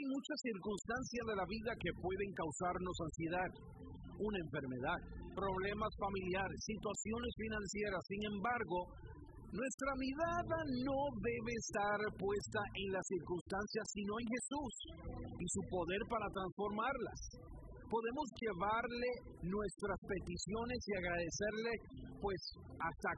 hay muchas circunstancias de la vida que pueden causarnos ansiedad, una enfermedad, problemas familiares, situaciones financieras. Sin embargo, nuestra mirada no debe estar puesta en las circunstancias, sino en Jesús y su poder para transformarlas. Podemos llevarle nuestras peticiones y agradecerle, pues hasta